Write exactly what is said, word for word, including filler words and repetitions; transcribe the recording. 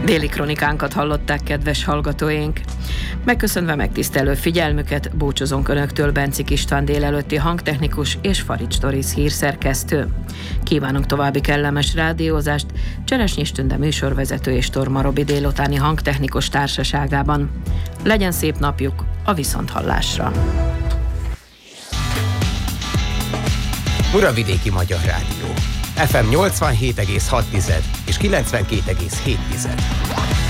Déli kronikánkat hallották, kedves hallgatóink. Megköszönve megtisztelő figyelmüket, búcsúzunk Önöktől Bencik István délelőtti hangtechnikus és Farics Doris hírszerkesztő. Kívánunk további kellemes rádiózást Cseresnyis Tünde műsorvezető és Torma Robi délutáni hangtechnikus társaságában. Legyen szép napjuk, a viszonthallásra! Muravidéki Magyar Rádió ef em nyolcvanhét egész hat és kilencvenkét egész hét.